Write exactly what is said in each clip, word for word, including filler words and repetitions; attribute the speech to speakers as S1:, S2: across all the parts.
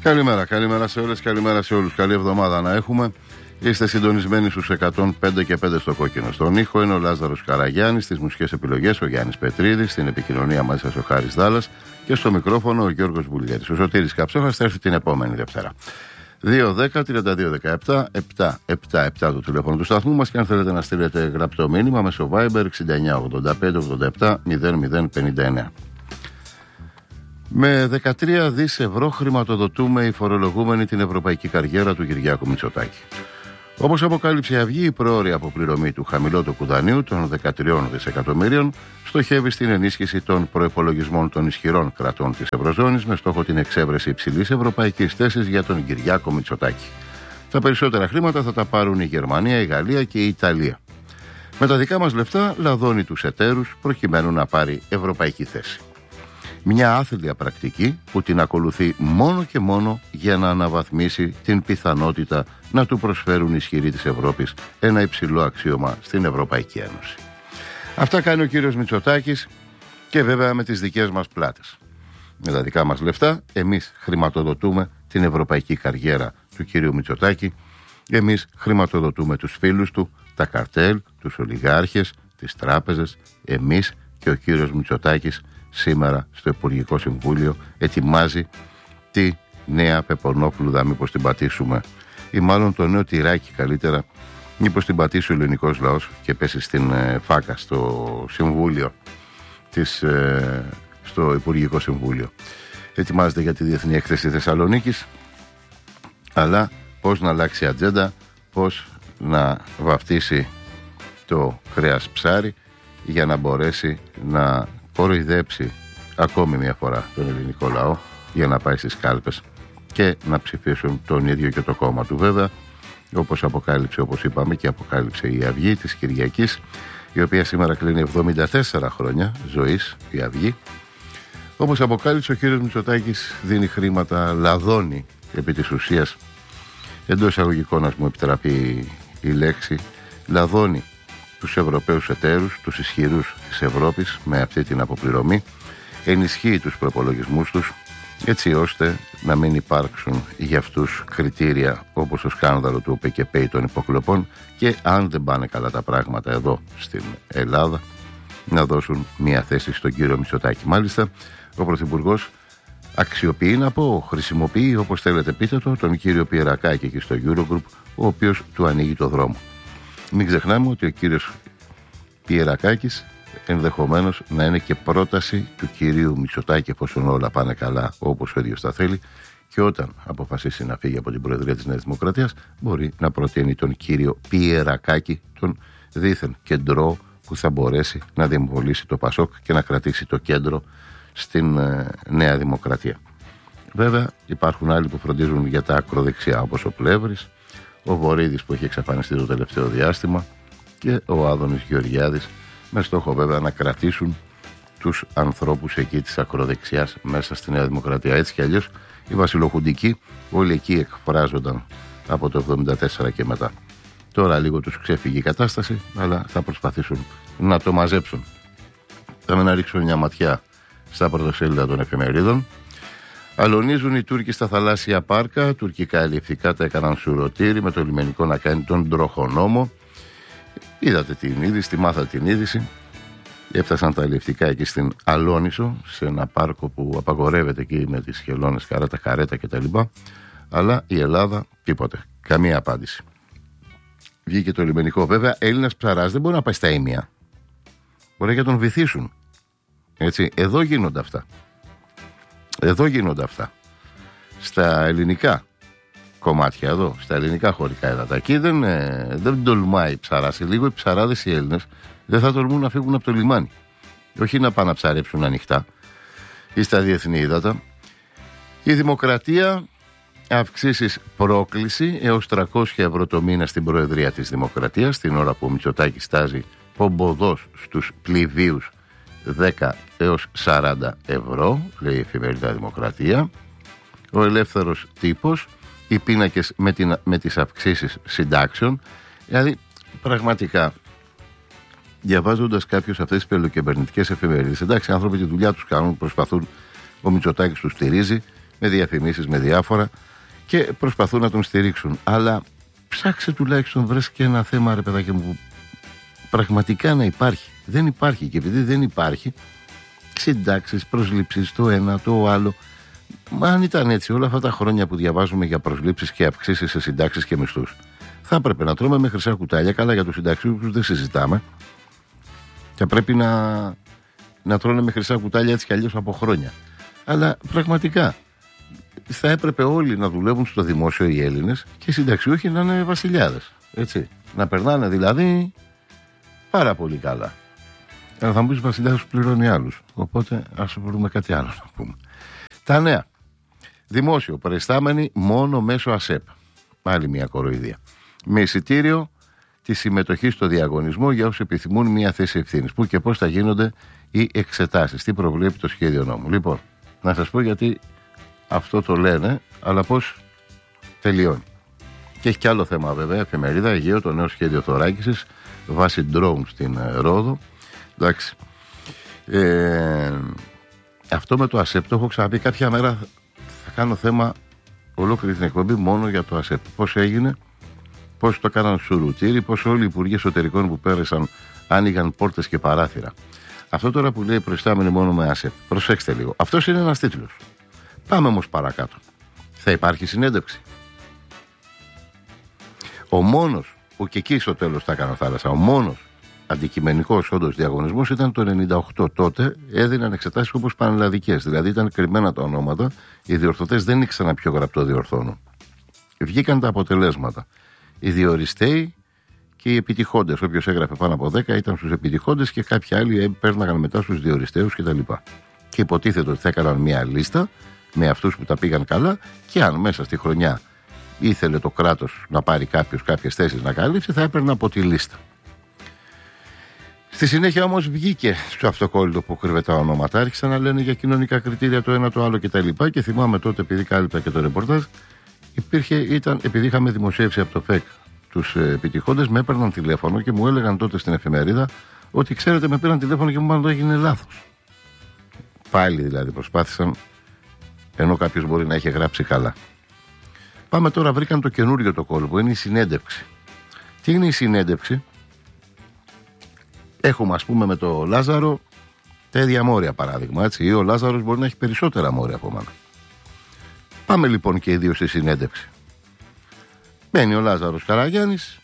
S1: Καλημέρα, καλημέρα σε όλες, καλημέρα σε όλους. Καλή εβδομάδα να έχουμε. Είστε συντονισμένοι στους εκατόν πέντε και πέντε στο κόκκινο. Στον ήχο είναι ο Λάζαρος Καραγιάννης, στις μουσικές επιλογές ο Γιάννης Πετρίδης, στην επικοινωνία μαζί σας ο Χάρης Δάλλας και στο μικρόφωνο ο Γιώργος Βουλγέρης. Ο Σωτήρης Καψόχας θα έρθει την επόμενη Δευτέρα. δύο δέκα τριάντα δύο δεκαεπτά επτακόσια εβδομήντα επτά το τηλέφωνο του σταθμού μας και αν θέλετε να στείλετε γραπτό μήνυμα μέσω Viber εξήντα εννιά ογδόντα πέντε ογδόντα επτά μηδέν μηδέν πενήντα εννέα. Με δεκατρία δισεκατομμύρια ευρώ χρηματοδοτούμε οι φορολογούμενοι την ευρωπαϊκή καριέρα του Κυριάκου Μητσοτάκη. Όπως αποκάλυψε η Αυγή, η προώρια αποπληρωμή του χαμηλότοκου δανείου των δεκατρία δισεκατομμυρίων στοχεύει στην ενίσχυση των προϋπολογισμών των ισχυρών κρατών της Ευρωζώνης με στόχο την εξέβρεση υψηλής ευρωπαϊκής θέσης για τον Κυριάκο Μητσοτάκη. Τα περισσότερα χρήματα θα τα πάρουν η Γερμανία, η Γαλλία και η Ιταλία. Με τα δικά μας λεφτά λαδώνει τους εταίρους προκειμένου να πάρει ευρωπαϊκή θέση. Μια άθλια πρακτική που την ακολουθεί μόνο και μόνο για να αναβαθμίσει την πιθανότητα να του προσφέρουν οι ισχυροί της Ευρώπης ένα υψηλό αξίωμα στην Ευρωπαϊκή Ένωση. Αυτά κάνει ο κύριος Μητσοτάκης και βέβαια με τις δικές μας πλάτες. Με τα δικά μας λεφτά εμείς χρηματοδοτούμε την ευρωπαϊκή καριέρα του κύριου Μητσοτάκη, εμείς χρηματοδοτούμε τους φίλους του, τα καρτέλ, τους ολιγάρχες, τις τράπεζες, εμείς και ο κύριος Μητσοτάκης σήμερα στο Υπουργικό Συμβούλιο ετοιμάζει τη νέα πεπονόφλουδα, μήπως την πατήσουμε, ή μάλλον το νέο τυράκι καλύτερα, μήπως την πατήσει ο ελληνικός λαός και πέσει στην ε, φάκα στο Συμβούλιο της, ε, στο Υπουργικό Συμβούλιο. Ετοιμάζεται για τη Διεθνή Έκθεση Θεσσαλονίκης, αλλά πώς να αλλάξει η ατζέντα, πώς να βαφτίσει το κρέας ψάρι για να μπορέσει να κοροϊδέψει ακόμη μια φορά τον ελληνικό λαό για να πάει στις κάλπες και να ψηφίσουν τον ίδιο και το κόμμα του. Βέβαια, όπως αποκάλυψε, όπως είπαμε και αποκάλυψε η Αυγή της Κυριακής, η οποία σήμερα κλείνει εβδομήντα τέσσερα χρόνια ζωής, η Αυγή, όπως αποκάλυψε ο κύριος Μητσοτάκης δίνει χρήματα, λαδώνει επί της ουσίας, εντός εισαγωγικών ας μου επιτραπεί η λέξη, λαδώνει τους Ευρωπαίους εταίρους, τους ισχυρούς της Ευρώπης με αυτή την αποπληρωμή, ενισχύει τους προπολογισμούς τους έτσι ώστε να μην υπάρξουν για αυτούς κριτήρια όπως το σκάνδαλο του ο πι κέι πι των υποκλοπών και αν δεν πάνε καλά τα πράγματα εδώ στην Ελλάδα να δώσουν μια θέση στον κύριο Μητσοτάκη. Μάλιστα ο Πρωθυπουργός αξιοποιεί, να πω, χρησιμοποιεί, όπως θέλετε πείτε το, τον κύριο Πιερακάκη εκεί στο Eurogroup, ο οποίος του ανοίγει το δρόμο. Μην ξεχνάμε ότι ο κύριος Πιερακάκης ενδεχομένως να είναι και πρόταση του κυρίου Μητσοτάκη εφόσον όλα πάνε καλά όπως ο ίδιος τα θέλει και όταν αποφασίσει να φύγει από την Προεδρία της Νέας Δημοκρατίας μπορεί να προτείνει τον κύριο Πιερακάκη, τον δίθεν κεντρό που θα μπορέσει να διεμβολήσει το Πασόκ και να κρατήσει το κέντρο στην ε, Νέα Δημοκρατία. Βέβαια υπάρχουν άλλοι που φροντίζουν για τα ακροδεξιά όπως ο Πλεύρης, ο Βορίδης που έχει εξαφανιστεί το τελευταίο διάστημα και ο Άδωνης Γεωργιάδης με στόχο βέβαια να κρατήσουν τους ανθρώπους εκεί της ακροδεξιάς μέσα στη Νέα Δημοκρατία. Έτσι κι αλλιώς οι βασιλοχουντικοί όλοι εκεί εκφράζονταν από το εβδομήντα τέσσερα και μετά. Τώρα λίγο τους ξέφυγε η κατάσταση, αλλά θα προσπαθήσουν να το μαζέψουν. Θα με να ρίξουν μια ματιά στα πρωτοσέλιδα των εφημερίδων. Αλωνίζουν οι Τούρκοι στα θαλάσσια πάρκα. Τουρκικά ελιευτικά τα έκαναν σουρωτήρι με το λιμενικό να κάνει τον τροχονόμο. Είδατε την είδηση, τη μάθατε την είδηση. Έφτασαν τα ελιευτικά εκεί στην Αλόνισο, σε ένα πάρκο που απαγορεύεται εκεί με τις χελώνες, καρέτα, καρέτα κτλ. Αλλά η Ελλάδα τίποτε. Καμία απάντηση. Βγήκε το λιμενικό. Βέβαια, Έλληνας ψαράς δεν μπορεί να πάει στα ήμια. Μπορεί να τον βυθίσουν. Έτσι, εδώ γίνονται αυτά. Εδώ γίνονται αυτά. Στα ελληνικά κομμάτια εδώ, στα ελληνικά χωρικά έδατα. Εκεί δεν, ε, δεν τολμάει ψαρά. Σε λίγο οι ψαράδες οι Έλληνες δεν θα τολμούν να φύγουν από το λιμάνι. Όχι να πάνε να ψαρέψουν ανοιχτά ή στα διεθνή ύδατα. Η Δημοκρατία, αυξήσεις πρόκληση έως τριακόσια ευρώ το μήνα στην Προεδρία της Δημοκρατίας, την ώρα που ο Μητσοτάκης στάζει πομποδός στους πληβίους δέκα έως σαράντα ευρώ, λέει η εφημερίδα Δημοκρατία. Ο Ελεύθερος Τύπος, οι πίνακες με, την, με τις αυξήσεις συντάξεων. Δηλαδή πραγματικά διαβάζοντας κάποιους αυτές τις πελοκυβερνητικές εφημερίδες, εντάξει, άνθρωποι τη δουλειά τους κάνουν, προσπαθούν, ο Μητσοτάκης τους στηρίζει, με διαφημίσεις, με διάφορα και προσπαθούν να τον στηρίξουν. Αλλά ψάξε τουλάχιστον, βρες και ένα θέμα, ρε παιδάκι μου, που πραγματικά να υπάρχει. Δεν υπάρχει, και επειδή δεν υπάρχει, συντάξεις, προσλήψεις, το ένα, το άλλο. Μα αν ήταν έτσι όλα αυτά τα χρόνια που διαβάζουμε για προσλήψεις και αυξήσεις σε συντάξεις και μισθούς, θα έπρεπε να τρώμε με χρυσά κουτάλια. Καλά, για τους συνταξιούχους δεν συζητάμε. Και πρέπει να, να τρώνε με χρυσά κουτάλια έτσι κι αλλιώς από χρόνια. Αλλά πραγματικά θα έπρεπε όλοι να δουλεύουν στο δημόσιο, οι Έλληνες, και οι συνταξιούχοι να είναι βασιλιάδες. Έτσι. Να περνάνε δηλαδή πάρα πολύ καλά. Αλλά θα μου πεις, βασιλιάδες πληρώνει άλλους. Οπότε ας βρούμε κάτι άλλο να πούμε. Τα νέα. Δημόσιο, προϊστάμενοι μόνο μέσω ΑΣΕΠ. Άλλη μια κοροϊδία. Με εισιτήριο τη συμμετοχή στο διαγωνισμό για όσους επιθυμούν μια θέση ευθύνης. Πού και πώς θα γίνονται οι εξετάσεις. Τι προβλέπει το σχέδιο νόμου. Λοιπόν, να σας πω γιατί αυτό το λένε, αλλά πώς τελειώνει. Και έχει κι άλλο θέμα βέβαια. Εφημερίδα Αιγαίο, το νέο σχέδιο θωράκισης βάσει drone στην Ρόδο. Εντάξει. Ε, αυτό με το ΑΣΕΠ το έχω ξαναπεί. Κάποια μέρα θα κάνω θέμα ολόκληρη την εκπομπή μόνο για το ΑΣΕΠ. Πώς έγινε, πώς το έκαναν σουρουτήρι, πώς όλοι οι υπουργοί εσωτερικών που πέρασαν άνοιγαν πόρτες και παράθυρα. Αυτό τώρα που λέει προϊστάμενοι μόνο με ΑΣΕΠ, προσέξτε λίγο. Αυτός είναι ένας τίτλος. Πάμε όμως παρακάτω. Θα υπάρχει συνέντευξη. Ο μόνος που και εκεί στο τέλος τα έκανα θάλασσα, ο μόνος αντικειμενικός όντως διαγωνισμός ήταν το ενενήντα οκτώ. Τότε έδιναν εξετάσεις όπως πανελλαδικές. Δηλαδή ήταν κρυμμένα τα ονόματα. Οι διορθωτές δεν ήξεραν ποιο γραπτό διορθώνουν. Βγήκαν τα αποτελέσματα. Οι διοριστέοι και οι επιτυχώντες. Όποιος έγραφε πάνω από δέκα ήταν στους επιτυχώντες και κάποιοι άλλοι πέρναγαν μετά στους διοριστέους κτλ. Και υποτίθεται ότι θα έκαναν μια λίστα με αυτούς που τα πήγαν καλά, και αν μέσα στη χρονιά ήθελε το κράτος να πάρει κάποιος κάποιες θέσεις να καλύψει, θα έπαιρνε από τη λίστα. Στη συνέχεια όμως βγήκε στο αυτοκόλλητο που κρύβε τα ονόματα, άρχισαν να λένε για κοινωνικά κριτήρια το ένα το άλλο κτλ. Και, και θυμάμαι τότε, επειδή κάλυπτα και το ρεπορτάζ, υπήρχε, ήταν, επειδή είχαμε δημοσίευσει από το ΦΕΚ τους ε, επιτυχώντες, με έπαιρναν τηλέφωνο και μου έλεγαν τότε στην εφημερίδα ότι ξέρετε, με πήραν τηλέφωνο και μου είπαν ότι έγινε λάθος. Πάλι δηλαδή προσπάθησαν, ενώ κάποιος μπορεί να είχε γράψει καλά. Πάμε τώρα, βρήκαν το καινούριο το κόλπο, είναι η συνέντευξη. Τι είναι η συνέντευξη? Έχουμε, ας πούμε, με το Λάζαρο τα ίδια μόρια, παράδειγμα, έτσι, ή ο Λάζαρος μπορεί να έχει περισσότερα μόρια από μένα. Πάμε λοιπόν και οι δύο στη συνέντευξη. Μπαίνει ο Λάζαρος Καραγιάννης,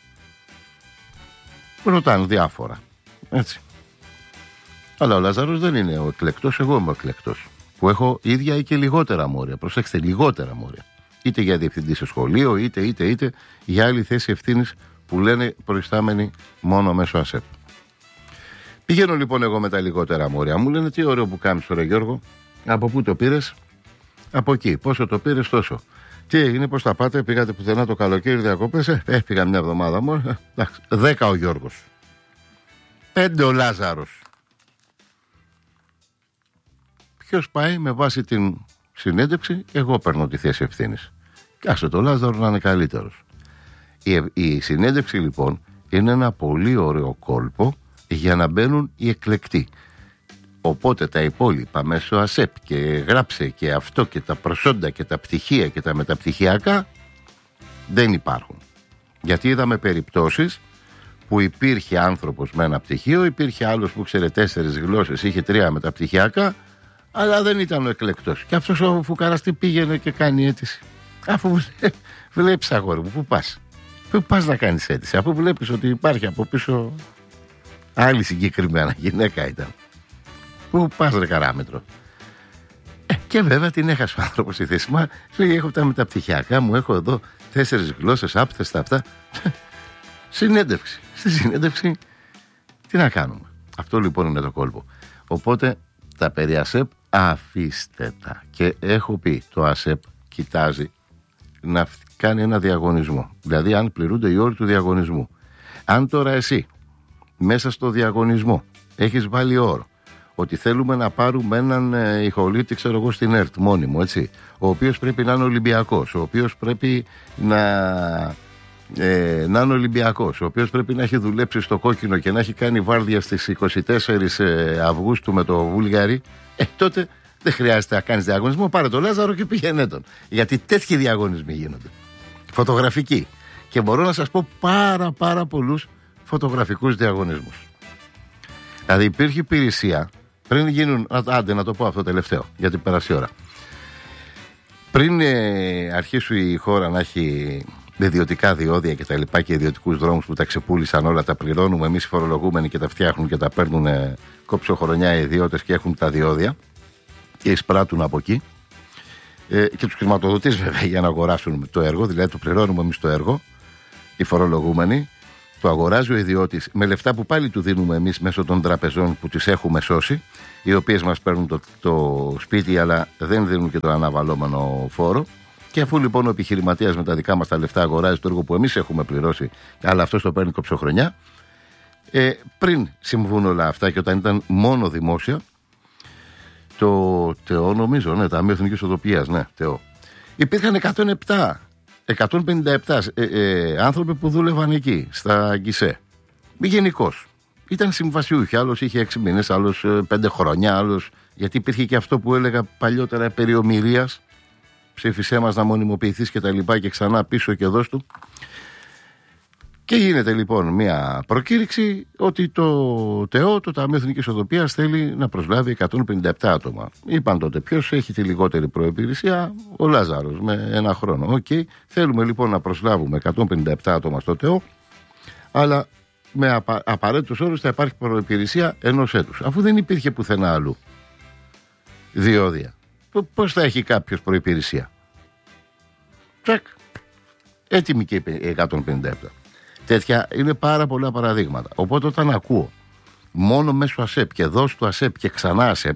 S1: ρωτάνε διάφορα, έτσι. Αλλά ο Λάζαρος δεν είναι ο εκλεκτός, εγώ είμαι ο εκλεκτός, που έχω ίδια ή και λιγότερα μόρια. Προσέξτε, λιγότερα μόρια. Είτε για διευθυντή σε σχολείο, είτε, είτε, είτε για άλλη θέση ευθύνης που λένε προϊστάμενοι μόνο μέσω ΑΣΕΠ. Πηγαίνω λοιπόν εγώ με τα λιγότερα μόρια. Μου λένε, τι ωραίο που κάνεις τώρα, Γιώργο. Από πού το πήρες? Από εκεί. Πόσο το πήρες? Τόσο. Τι έγινε, πώς τα πάτε? Πήγατε πουθενά το καλοκαίρι διακοπές? Ε, ε πήγα μια εβδομάδα μόνο. Εντάξει, δέκα ο Γιώργος. Πέντε ο Λάζαρος. Ποιος πάει με βάση την συνέντευξη? Εγώ παίρνω τη θέση ευθύνης. Κάσε το Λάζαρο να είναι καλύτερος. Η, η συνέντευξη λοιπόν είναι ένα πολύ ωραίο κόλπο για να μπαίνουν οι εκλεκτοί. Οπότε τα υπόλοιπα μέσω ΑΣΕΠ και γράψε και αυτό και τα προσόντα και τα πτυχία και τα μεταπτυχιακά δεν υπάρχουν. Γιατί είδαμε περιπτώσεις που υπήρχε άνθρωπος με ένα πτυχίο, υπήρχε άλλος που ξέρε τέσσερις γλώσσες, είχε τρία μεταπτυχιακά, αλλά δεν ήταν ο εκλεκτός. Και αυτός ο φουκαράς τι πήγαινε και κάνει αίτηση? Αφού βλέπεις, αγόρι μου, πού πας? Πού πας να κάνεις αίτηση? Αφού βλέπεις ότι υπάρχει από πίσω άλλη συγκεκριμένα γυναίκα ήταν. Πού πας ρε καράμετρο? Ε, και βέβαια την έχασε ο άνθρωπος στη θέση. Μα λέει, έχω τα μεταπτυχιακά μου, έχω εδώ τέσσερις γλώσσες άπτεστα αυτά. Συνέντευξη. Στη συνέντευξη τι να κάνουμε? Αυτό λοιπόν είναι το κόλπο. Οπότε τα περί ΑΣΕΠ αφήστε τα. Και έχω πει, το ΑΣΕΠ κοιτάζει να κάνει ένα διαγωνισμό. Δηλαδή αν πληρούνται οι όροι του διαγωνισμού. Αν τώρα εσύ μέσα στο διαγωνισμό έχεις βάλει όρο ότι θέλουμε να πάρουμε έναν ε, ηχολήπτη, ξέρω εγώ, στην ΕΡΤ μόνιμο, έτσι, ο οποίος πρέπει να είναι Ολυμπιακός, ο οποίος πρέπει να, ε, να είναι Ολυμπιακός, ο οποίος πρέπει να έχει δουλέψει στο κόκκινο και να έχει κάνει βάρδια στις είκοσι τέσσερις Αυγούστου με το Βούλγαρι, ε, τότε Δεν χρειάζεται να κάνεις διαγωνισμό, πάρε τον Λάζαρο και πήγαινε τον. Γιατί τέτοιοι διαγωνισμοί γίνονται. Φωτογραφικοί. Και μπορώ να σας πω πάρα πάρα πολλούς φωτογραφικούς διαγωνισμούς. Δηλαδή υπήρχε υπηρεσία, πριν γίνουν, άντε να το πω αυτό τελευταίο, γιατί πέρασε η ώρα. Πριν ε, αρχίσει η χώρα να έχει ιδιωτικά διόδια και τα λοιπά και ιδιωτικούς δρόμους που τα ξεπούλησαν όλα, τα πληρώνουμε εμείς οι φορολογούμενοι και τα φτιάχνουν και τα παίρνουν ε, κόψοχρονιά οι ιδιώτες και έχουν τα διόδια και εισπράττουν από εκεί. Ε, και τους χρηματοδοτείς βέβαια για να αγοράσουν το έργο, δηλαδή το πληρώνουμε εμείς το έργο, οι φορολογούμενοι, το αγοράζει ο ιδιώτης με λεφτά που πάλι του δίνουμε εμείς μέσω των τραπεζών που τις έχουμε σώσει, οι οποίες μας παίρνουν το, το σπίτι αλλά δεν δίνουν και το αναβαλώμενο φόρο. Και αφού λοιπόν ο επιχειρηματίας με τα δικά μας τα λεφτά αγοράζει το έργο που εμείς έχουμε πληρώσει, αλλά αυτός το παίρνει κοψοχρονιά, ε, πριν συμβούν όλα αυτά και όταν ήταν μόνο δημόσια, το ΤΕΟ νομίζω, ναι, Ταμείο Εθνικής Οδοποιίας, ναι, ΤΕΟ, υπήρχαν εκατόν επτά, εκατόν πενήντα επτά ε, ε, άνθρωποι που δούλευαν εκεί, στα γκισέ. Γενικώς. Ήταν συμβασιούχοι, άλλος είχε έξι μήνες, άλλος ε, πέντε χρόνια, άλλος, γιατί υπήρχε και αυτό που έλεγα παλιότερα περί ομηρίας, ψήφισέ μας να μονιμοποιηθείς και τα λοιπά και ξανά πίσω και δώσ' του. Και γίνεται λοιπόν μια προκήρυξη ότι το ΤΕΟ, το Ταμείο Εθνικής Οδοποιίας, θέλει να προσλάβει εκατόν πενήντα επτά άτομα. Είπαν τότε ποιος έχει τη λιγότερη προϋπηρεσία, ο Λάζαρος με ένα χρόνο. Οκ, okay. Θέλουμε λοιπόν να προσλάβουμε εκατόν πενήντα επτά άτομα στο ΤΕΟ, αλλά με απα... απαραίτητους όρους θα υπάρχει προϋπηρεσία ενός έτους, αφού δεν υπήρχε πουθενά αλλού διόδια. Πώς θα έχει κάποιος προϋπηρεσία? Τσακ. Έτοιμη και εκατόν πενήντα επτά. Τέτοια είναι πάρα πολλά παραδείγματα. Οπότε όταν ακούω μόνο μέσω ΑΣΕΠ και δώσ' του ΑΣΕΠ και ξανά ΑΣΕΠ,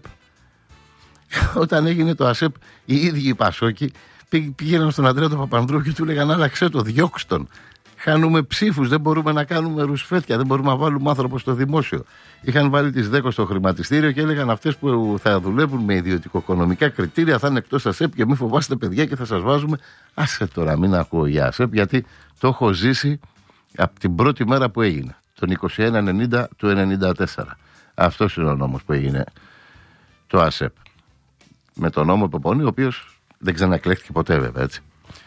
S1: όταν έγινε το ΑΣΕΠ οι ίδιοι οι Πασόκοι πήγαιναν στον Ανδρέα τον Παπανδρέου και του λέγαν άλλαξε το, διώξτε τον. Χάνουμε ψήφους, δεν μπορούμε να κάνουμε ρουσφέτια, δεν μπορούμε να βάλουμε άνθρωπο στο δημόσιο. Είχαν βάλει τις δέκα στο χρηματιστήριο και έλεγαν αυτές που θα δουλεύουν με ιδιωτικοοικονομικά κριτήρια θα είναι εκτός ΑΣΕΠ και μην φοβάστε παιδιά και θα σας βάζουμε. Άσε τώρα, μην ακούω για ΑΣΕΠ, γιατί το έχω ζήσει από την πρώτη μέρα που έγινε, τον είκοσι ένα ενενήντα του ενενήντα τέσσερα. Αυτός είναι ο νόμος που έγινε το ΑΣΕΠ. Με τον νόμο Ποπονή, ο οποίος δεν ξανακλέχτηκε ποτέ βέβαια, έτσι.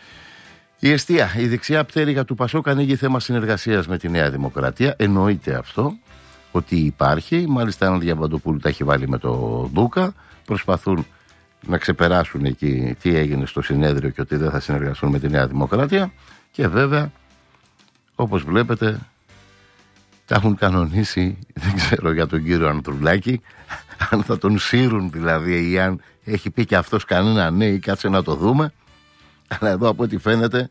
S1: Η εστία, η δεξιά πτέρυγα του Πασόκ ανοίγει θέμα συνεργασίας με τη Νέα Δημοκρατία. Εννοείται αυτό, ότι υπάρχει. Μάλιστα, έναν Διαμαντοπούλου τα έχει βάλει με το Δούκα. Προσπαθούν να ξεπεράσουν εκεί τι έγινε στο συνέδριο και ότι δεν θα συνεργαστούν με τη Νέα Δημοκρατία. Και βέβαια, όπως βλέπετε, τα έχουν κανονίσει, δεν ξέρω για τον κύριο Ανδρουλάκη, αν θα τον σύρουν δηλαδή ή αν έχει πει και αυτός κανένα ναι ή κάτσε να το δούμε. Αλλά εδώ από ό,τι φαίνεται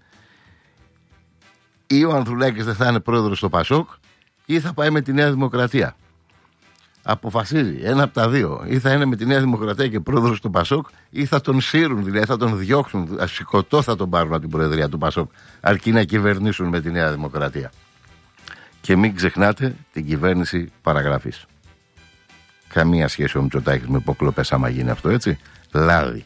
S1: ή ο Ανδρουλάκης δεν θα είναι πρόεδρος στο Πασόκ ή θα πάει με τη Νέα Δημοκρατία. Αποφασίζει ένα από τα δύο. Ή θα είναι με τη Νέα Δημοκρατία και πρόεδρος στο Πασόκ ή θα τον σύρουν, δηλαδή θα τον διώξουν. Ασηκωτό θα τον πάρουν από την προεδρία του Πασόκ, αρκεί να κυβερνήσουν με τη Νέα Δημοκρατία. Και μην ξεχνάτε την κυβέρνηση παραγραφής. Καμία σχέση ο Μητσοτάκης με υποκλοπές άμα γίνει αυτό, έτσι. Λάδι.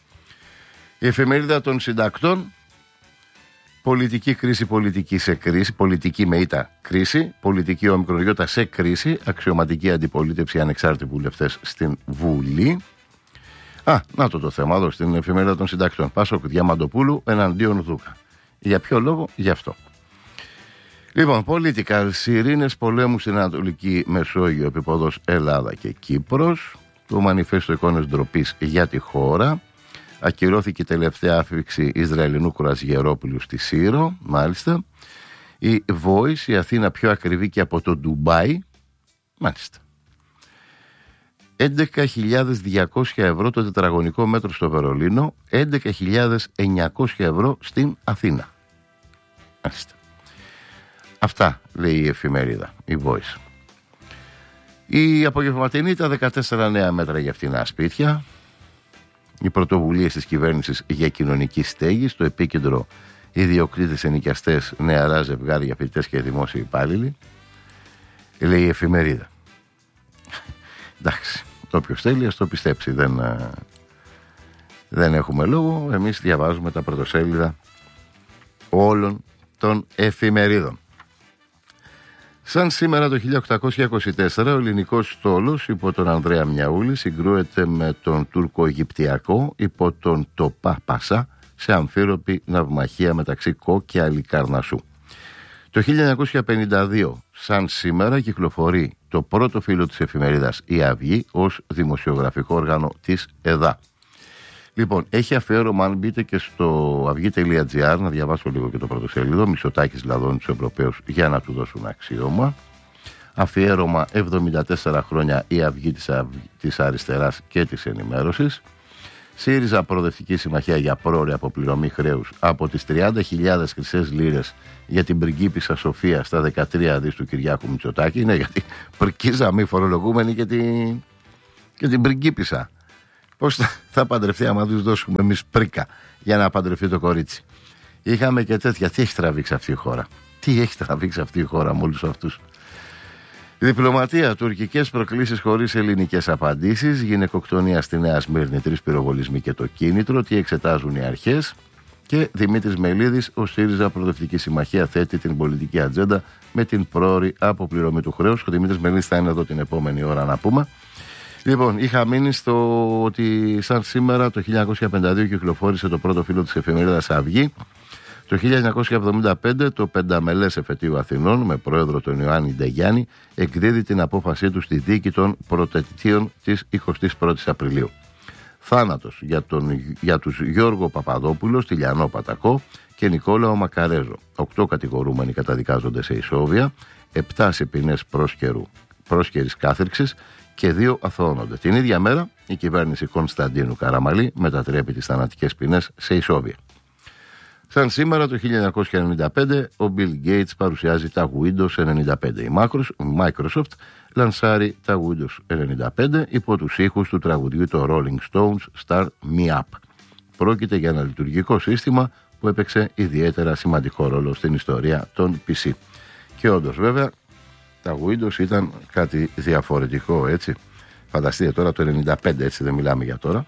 S1: Η εφημερίδα των συντακτών. Πολιτική κρίση, πολιτική σε κρίση, πολιτική με ήττα κρίση, πολιτική ομικρογιώτα σε κρίση, αξιωματική αντιπολίτευση, ανεξάρτητοι βουλευτές στην Βουλή. Α, να το το θέμα εδώ στην εφημερίδα των συντακτών. Πάσοκ Διαμαντοπούλου εναντίον Δούκα. Για ποιο λόγο? Γι' αυτό. Λοιπόν, political, ειρήνες πολέμου στην Ανατολική Μεσόγειο, επίποδος Ελλάδα και Κύπρος. Το μανιφέστο εικόνες ντροπής για τη χώρα. Ακυρώθηκε η τελευταία άφηξη Ισραηλινού κουρασγερόπουλου στη Σύρο, μάλιστα. Η Voice, η Αθήνα πιο ακριβή και από το Ντουμπάι, μάλιστα. έντεκα χιλιάδες διακόσια ευρώ το τετραγωνικό μέτρο στο Βερολίνο, έντεκα χιλιάδες εννιακόσια ευρώ στην Αθήνα. Μάλιστα. Αυτά λέει η εφημερίδα, η Voice. Η απογευματινή, τα δεκατέσσερα νέα μέτρα για φτηνά σπίτια. Οι πρωτοβουλίες της κυβέρνησης για κοινωνική στέγη, στο επίκεντρο ιδιοκτήτες, ενοικιαστές, νεαρά ζευγάρια, φοιτητές και δημόσιοι υπάλληλοι. Λέει η εφημερίδα. Εντάξει, όποιος θέλει ας το πιστέψει. Δεν, δεν έχουμε λόγο. Εμείς διαβάζουμε τα πρωτοσέλιδα όλων των εφημερίδων. Σαν σήμερα το χίλια οκτακόσια είκοσι τέσσερα, ο ελληνικός στόλος υπό τον Ανδρέα Μιαούλη συγκρούεται με τον τουρκο-αιγυπτιακό υπό τον Τοπά Πασά σε αμφίροπη ναυμαχία μεταξύ Κο και Αλικαρνασσού. Το χίλια εννιακόσια πενήντα δύο, σαν σήμερα, κυκλοφορεί το πρώτο φύλλο της εφημερίδας «Η Αυγή» ως δημοσιογραφικό όργανο της ΕΔΑ. Λοιπόν, έχει αφιέρωμα, αν μπείτε και στο αυγή τελεία τζι άρ, να διαβάσω λίγο και το πρώτο σελίδο, Μητσοτάκης λαδώνει τους Ευρωπαίους για να του δώσουν αξίωμα. Αφιέρωμα εβδομήντα τέσσερα χρόνια η Αυγή της, αυγή της αριστεράς και της ενημέρωσης. ΣΥΡΙΖΑ Προοδευτική Συμμαχία για πρόωρη αποπληρωμή χρέους από τις τριάντα χιλιάδες χρυσές λίρες για την πριγκίπισσα Σοφία στα δεκατρία δις του Κυριάκου Μητσοτάκη. Είναι γιατί πρικίζαμε οι φορολογούμενοι και την, και την πριγκίπισσα. Πώς θα, θα παντρευτεί άμα τους δώσουμε εμείς πρίκα για να παντρευτεί το κορίτσι. Είχαμε και τέτοια. Τι έχει τραβήξει αυτή η χώρα. Τι έχει τραβήξει αυτή η χώρα με όλους αυτούς. Διπλωματία, τουρκικές προκλήσεις χωρίς ελληνικές απαντήσεις, γυναικοκτονία στη Νέα Σμύρνη, τρεις πυροβολισμοί και το κίνητρο, τι εξετάζουν οι αρχές. Και Δημήτρης Μελίδης, ο ΣΥΡΙΖΑ Προοδευτική Συμμαχία θέτει την πολιτική ατζέντα με την πρόωρη αποπληρωμή του χρέους. Ο Δημήτρης Μελίδης θα είναι εδώ την επόμενη ώρα να πούμε. Λοιπόν, είχα μείνει στο ότι σαν σήμερα το χίλια εννιακόσια πενήντα δύο κυκλοφόρησε το πρώτο φύλλο της εφημερίδας Αυγή. Το χίλια εννιακόσια εβδομήντα πέντε το πενταμελές εφετείο Αθηνών με πρόεδρο τον Ιωάννη Ντεγιάννη εκδίδει την απόφασή του στη δίκη των πρωτετητίων της εικοστής πρώτης Απριλίου. Θάνατος για, τον, για τους Γιώργο Παπαδόπουλο, Στυλιανό Πατακό και Νικόλαο Μακαρέζο. Οκτώ κατηγορούμενοι καταδικάζονται σε ισόβια, επτά σε ποινές πρόσκαιρης κάθυρξης και δύο αθωώνονται. Την ίδια μέρα η κυβέρνηση Κωνσταντίνου Καραμαλή μετατρέπει τις θανατικές ποινές σε ισόβια. Σαν σήμερα το χίλια εννιακόσια ενενήντα πέντε ο Bill Gates παρουσιάζει τα Windows ενενήντα πέντε. Η Microsoft λανσάρει τα Windows ενενήντα πέντε υπό τους ήχους του τραγουδιού το Rolling Stones Start Me Up. Πρόκειται για ένα λειτουργικό σύστημα που έπαιξε ιδιαίτερα σημαντικό ρόλο στην ιστορία των πι σι. Και όντως βέβαια τα Windows ήταν κάτι διαφορετικό, έτσι. Φανταστείτε τώρα το ενενήντα πέντε, έτσι δεν μιλάμε για τώρα.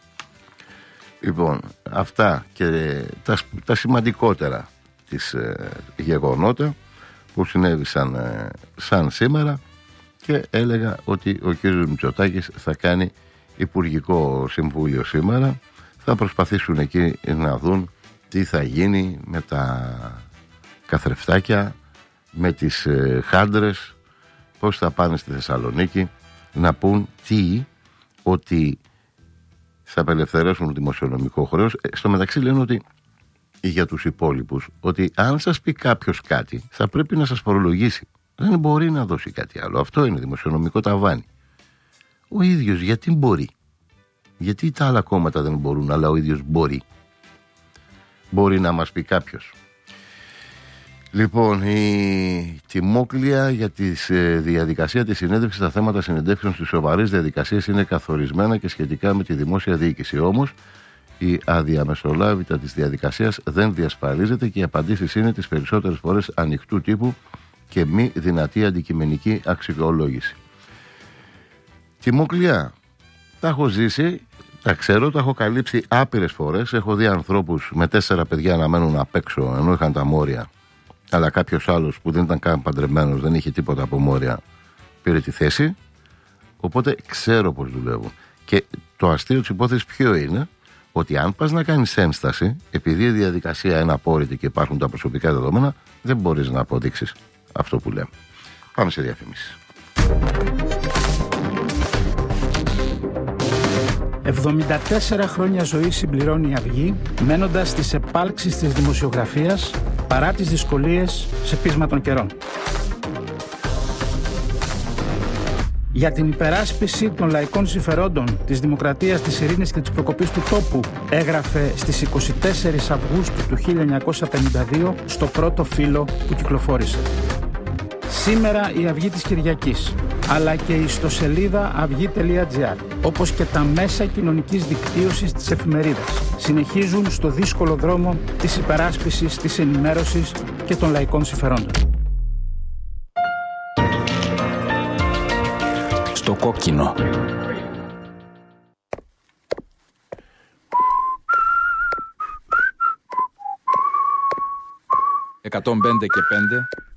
S1: Λοιπόν, αυτά και τα, τα σημαντικότερα της ε, γεγονότα που συνέβησαν ε, σαν σήμερα, και έλεγα ότι ο κύριος Μητσοτάκης θα κάνει υπουργικό συμβούλιο σήμερα. Θα προσπαθήσουν εκεί να δουν τι θα γίνει με τα καθρεφτάκια, με τις ε, χάντρες, πώς θα πάνε στη Θεσσαλονίκη να πούν τι, ότι θα απελευθερώσουν το δημοσιονομικό χρέος. Ε, στο μεταξύ λένε ότι για τους υπόλοιπους, ότι αν σας πει κάποιος κάτι θα πρέπει να σας φορολογήσει. Δεν μπορεί να δώσει κάτι άλλο. Αυτό είναι δημοσιονομικό ταβάνι. Ο ίδιος γιατί μπορεί? Γιατί τα άλλα κόμματα δεν μπορούν, αλλά ο ίδιος μπορεί? Μπορεί να μας πει κάποιος. Λοιπόν, η τιμόκλεια για τη διαδικασία της συνέντευξης στα θέματα συνεντεύξεων στις σοβαρές διαδικασίες είναι καθορισμένα και σχετικά με τη δημόσια διοίκηση. Όμως, η αδιαμεσολάβητα της διαδικασίας δεν διασφαλίζεται και οι απαντήσεις είναι τις περισσότερες φορές ανοιχτού τύπου και μη δυνατή αντικειμενική αξιολόγηση. Τιμόκλεια, τα έχω ζήσει, τα ξέρω, τα έχω καλύψει άπειρες φορές. Έχω δει ανθρώπους με τέσσερα παιδιά να μένουν απ' έξω ενώ είχαν τα μόρια, αλλά κάποιος άλλος που δεν ήταν καν παντρεμένος, δεν είχε τίποτα από μόρια, πήρε τη θέση. Οπότε ξέρω πώς δουλεύουν. Και το αστείο της υπόθεσης ποιο είναι? Ότι αν πας να κάνεις ένσταση, επειδή η διαδικασία είναι απόρριτη και υπάρχουν τα προσωπικά δεδομένα, δεν μπορείς να αποδείξεις αυτό που λέμε. Πάμε σε διαφημίσεις.
S2: εβδομήντα τέσσερα χρόνια ζωή συμπληρώνει η Αυγή, μένοντας στις επάλξεις της δημοσιογραφίας παρά τις δυσκολίες σε πείσμα των καιρών. Για την υπεράσπιση των λαϊκών συμφερόντων, της δημοκρατίας, της ειρήνης και της προκοπής του τόπου, έγραφε στις εικοστή τέταρτη Αυγούστου του χίλια εννιακόσια πενήντα δύο στο πρώτο φύλλο που κυκλοφόρησε. Σήμερα η Αυγή της Κυριακής, αλλά και η ιστοσελίδα αυγή τελεία τζι άρ, όπως και τα μέσα κοινωνικής δικτύωσης της εφημερίδας, συνεχίζουν στο δύσκολο δρόμο της υπεράσπισης, της ενημέρωσης και των λαϊκών συμφερόντων.
S3: Στο κόκκινο. εκατόν πέντε και πέντε